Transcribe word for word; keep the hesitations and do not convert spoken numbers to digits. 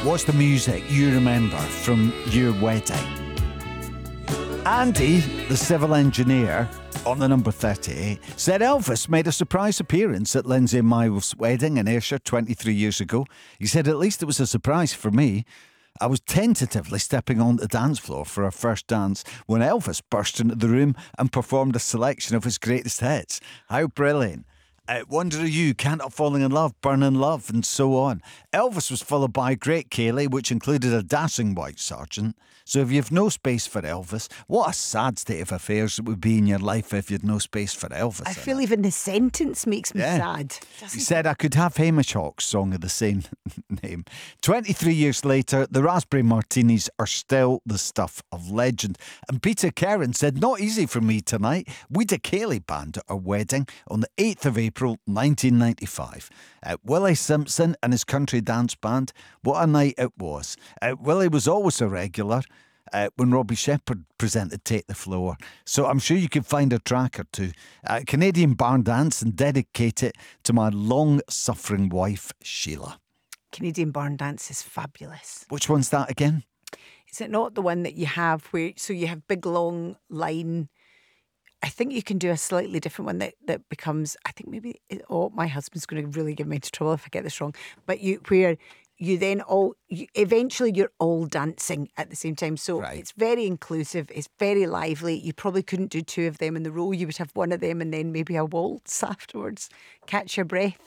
What's the music you remember from your wedding? Andy, the civil engineer, on the number thirty-eight, said Elvis made a surprise appearance at Lindsay and my wedding in Ayrshire twenty-three years ago. He said at least it was a surprise for me. I was tentatively stepping on the dance floor for our first dance when Elvis burst into the room and performed a selection of his greatest hits. How brilliant. Uh, Wonder of You, Can't Help Falling in Love, Burn in Love, and so on. Elvis was followed by Great Kaylee, which included a dashing white sergeant. So if you've no space for Elvis, what a sad state of affairs it would be in your life if you'd no space for Elvis. I feel even the sentence makes me Yeah. sad. He said I could have Hamish Hawk's song of the same name. twenty-three years later, the Raspberry Martinis are still the stuff of legend. And Peter Kerrin said, not easy for me tonight. We did Kaylee Band at our wedding on the eighth of April nineteen ninety-five. Uh, Willie Simpson and his country dance band. What a night it was. Uh, Willie was always a regular. Uh, when Robbie Shepherd presented Take the Floor. So I'm sure you could find a track or two. Uh, Canadian Barn Dance, and dedicate it to my long-suffering wife, Sheila. Canadian Barn Dance is fabulous. Which one's that again? Is it not the one that you have where, so you have big long line? I think you can do a slightly different one that, that becomes, I think maybe, oh, my husband's going to really get me into trouble if I get this wrong. But you, where you then all, you, eventually you're all dancing at the same time. So Right. it's very inclusive. It's very lively. You probably couldn't do two of them in the row. You would have one of them and then maybe a waltz afterwards. Catch your breath.